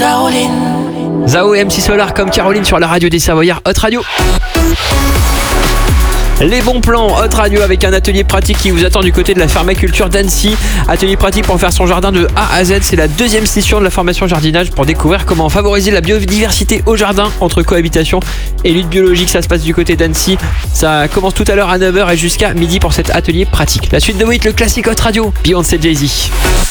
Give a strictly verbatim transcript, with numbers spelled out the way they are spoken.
Caroline. Zao et M C Solar comme Caroline sur la radio des Savoyards, Hot Radio. Les bons plans, Hot Radio avec un atelier pratique qui vous attend du côté de la permaculture d'Annecy. Atelier pratique pour faire son jardin de A à Z. C'est la deuxième session de la formation jardinage pour découvrir comment favoriser la biodiversité au jardin entre cohabitation et lutte biologique. Ça se passe du côté d'Annecy. Ça commence tout à l'heure à neuf heures et jusqu'à midi pour cet atelier pratique. La suite de Wit, le classique Hot Radio, Beyoncé, Jay-Z.